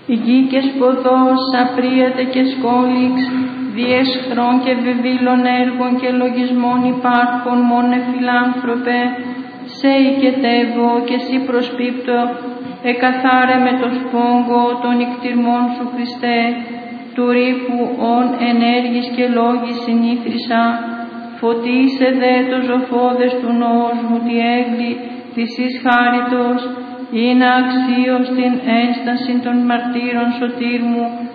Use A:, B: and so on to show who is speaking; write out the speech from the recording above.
A: Γη και σποδός, απρίατε και σκόλιξ, διεσχρών και βεβήλων έργων και λογισμών υπάρχων, μόνε φιλάνθρωπε, σε οικετεύω και σύ προσπίπτω, εκαθάρε με το σπόγκο των νικτυρμών σου Χριστέ, του ρήπου ον ενέργης και λόγης συνήθρισα, φωτίσε δε το ζωφόδες του νόος μου τη έγκλη της εις χάριτος, είναι αξίως την ένσταση των μαρτύρων σωτήρ μου,